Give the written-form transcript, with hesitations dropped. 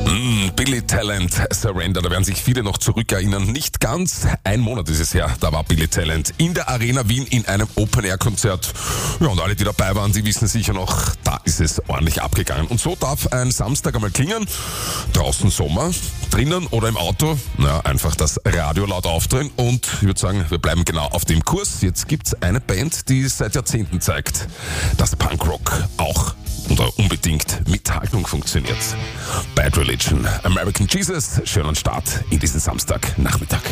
Billy Talent, Surrender, da werden sich viele noch zurückerinnern. Nicht ganz, ein Monat ist es her, da war Billy Talent in der Arena Wien in einem Open-Air-Konzert. Ja, und alle, die dabei waren, die wissen sicher noch, da ist es ordentlich abgegangen. Und so darf ein Samstag einmal klingen. Draußen Sommer, drinnen oder im Auto, einfach das Radio laut aufdrehen. Und ich würde sagen, wir bleiben genau auf dem Kurs. Jetzt gibt's eine Band, die es seit Jahrzehnten zeigt, dass Punkrock auch oder unbedingt mit Haltung funktioniert. Bad Religion, American Jesus, schönen Start in diesen Samstagnachmittag.